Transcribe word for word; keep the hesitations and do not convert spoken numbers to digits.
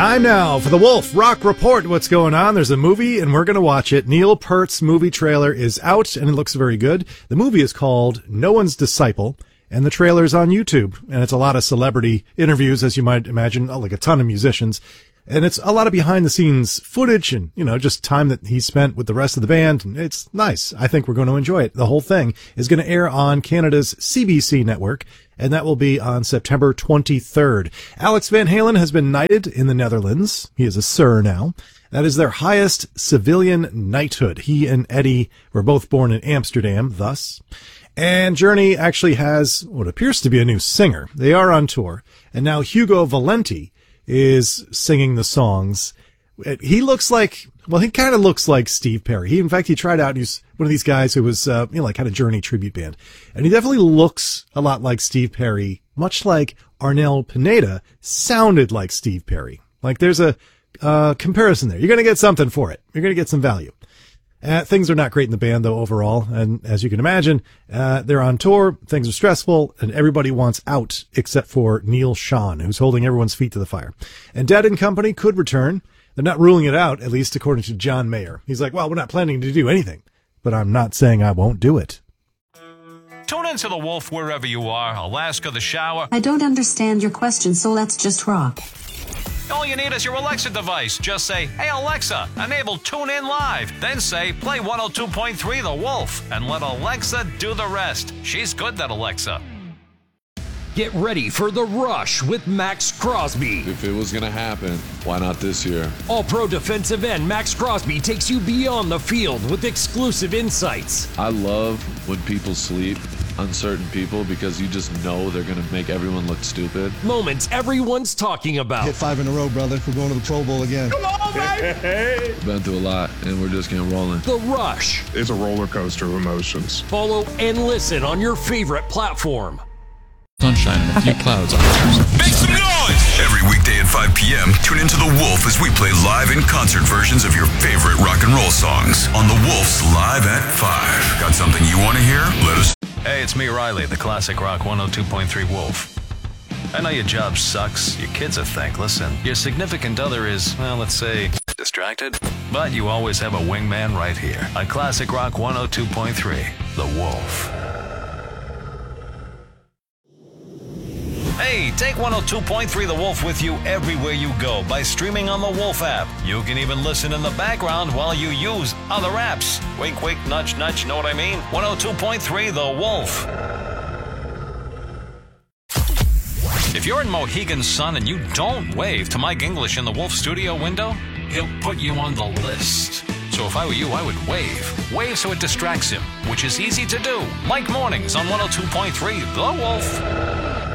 Time now for the Wolf Rock Report. What's going on? There's a movie, and we're going to watch it. Neil Peart's movie trailer is out, and it looks very good. The movie is called No One's Disciple, and the trailer's on YouTube. And it's a lot of celebrity interviews, as you might imagine, like a ton of musicians. And it's a lot of behind-the-scenes footage and, you know, just time that he spent with the rest of the band. And it's nice. I think we're going to enjoy it. The whole thing is going to air on Canada's C B C network, and that will be on September twenty-third. Alex Van Halen has been knighted in the Netherlands. He is a Sir now. That is their highest civilian knighthood. He and Eddie were both born in Amsterdam, thus. And Journey actually has what appears to be a new singer. They are on tour. And now Hugo Valenti is singing the songs. He looks like, well, he kind of looks like Steve Perry. He, in fact, he tried out, and he's one of these guys who was, uh, you know, like kind of Journey tribute band. And he definitely looks a lot like Steve Perry, much like Arnel Pineda sounded like Steve Perry. Like there's a, uh, comparison there. You're going to get something for it. You're going to get some value. Uh, things are not great in the band, though, overall. And as you can imagine, uh, they're on tour, things are stressful, and everybody wants out except for Neil Sean, who's holding everyone's feet to the fire. And Dead and Company could return. They're not ruling it out, at least according to John Mayer. He's like, well, we're not planning to do anything, but I'm not saying I won't do it. Tune into The Wolf wherever you are. Alaska, the shower. I don't understand your question, so let's just rock. All you need is your Alexa device. Just say, hey, Alexa, enable Tune In Live. Then say, play one oh two point three The Wolf, and let Alexa do the rest. She's good, that Alexa. Get ready for The Rush with Max Crosby. If it was going to happen, why not this year? All-pro defensive end Max Crosby takes you beyond the field with exclusive insights. I love when people sleep, uncertain people, because you just know they're going to make everyone look stupid. Moments everyone's talking about. Hit five in a row, brother. We're going to the Pro Bowl again. Come on, baby! Been through a lot, and we're just getting rolling. The Rush. It's a roller coaster of emotions. Follow and listen on your favorite platform. Sunshine and a few clouds on the horizon. Make some noise! Every weekday at five p.m., tune into The Wolf as we play live and concert versions of your favorite rock and roll songs on The Wolf's Live at five. Got something you want to hear? Let us... Hey, it's me, Riley, the Classic Rock one oh two point three Wolf. I know your job sucks, your kids are thankless, and your significant other is, well, let's say, distracted. But you always have a wingman right here on Classic Rock one oh two point three, The Wolf. Hey, take one oh two point three The Wolf with you everywhere you go by streaming on the Wolf app. You can even listen in the background while you use other apps. Wink, wink, nudge, nudge, know what I mean? one oh two point three The Wolf. If you're in Mohegan Sun and you don't wave to Mike English in the Wolf studio window, he'll put you on the list. So if I were you, I would wave. Wave so it distracts him, which is easy to do. Mike Mornings on one oh two point three The Wolf.